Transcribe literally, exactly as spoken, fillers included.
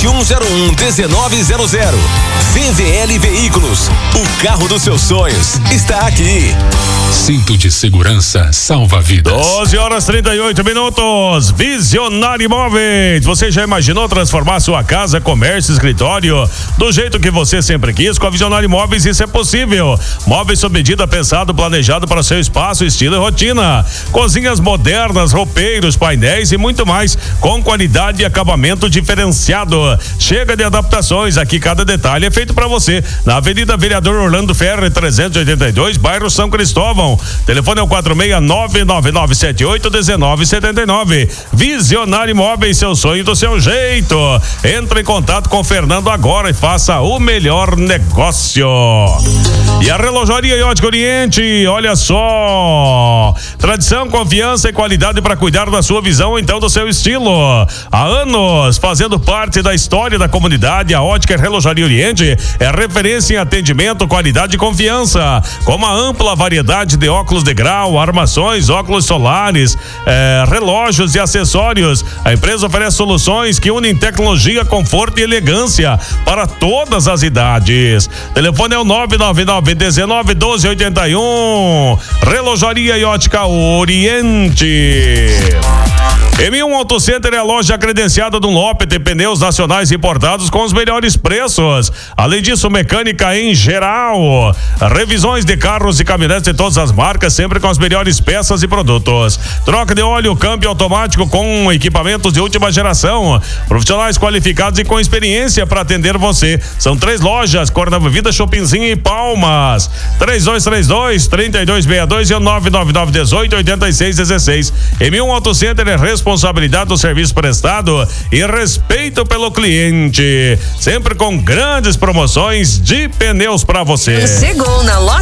vinte e um zero um, dezenove zero zero. V V L Veículos, o carro dos seus sonhos está aqui. Cinto de segurança salva vidas. doze horas e trinta e oito minutos. Visionário Imóveis. Você já imaginou transformar sua casa, comércio, escritório do jeito que você sempre quis? Com a Visionário Imóveis isso é possível. Móveis sob medida, pensado, planejado para seu espaço, estilo e rotina. Cozinhas modernas, roupeiros, painéis e muito mais, com qualidade e acabamento diferenciado. Chega de adaptações, aqui cada detalhe é feito para você. Na Avenida Vereador Orlando Ferre, trezentos e oitenta e dois, bairro São Cristóvão. Telefone é o quatro seis nove nove nove sete oito um nove sete nove. Visionário Imóveis, seu sonho do seu jeito. Entre em contato com o Fernando agora e faça o melhor negócio. E a Relojaria e Ótica Oriente, olha só. Tradição, confiança e qualidade para cuidar da sua visão ou então do seu estilo. Há anos, fazendo parte da história da comunidade, a Ótica Relojaria Oriente é referência em atendimento, qualidade e confiança. Com uma ampla variedade de óculos de grau, armações, óculos solares, eh, relógios e acessórios. A empresa oferece soluções que unem tecnologia, conforto e elegância para todas as idades. Telefone é o nove nove nove um nove um dois oito um. Relojaria e Ótica Oriente. M um Auto Center é a loja credenciada do Lopes, tem pneus nacionais importados com os melhores preços. Além disso, mecânica em geral. Revisões de carros e caminhonetes de todas as marcas, sempre com as melhores peças e produtos. Troca de óleo, câmbio automático com equipamentos de última geração. Profissionais qualificados e com experiência para atender você. São três lojas, Cornava Vida, Shoppingzinho e Palmas. três dois três dois, três dois seis dois e nove nove nove um oito oito seis um seis. M um Auto Center é responsabilidade do serviço prestado e respeito pelo cliente. Sempre com grandes promoções de pneus para você. Chegou na loja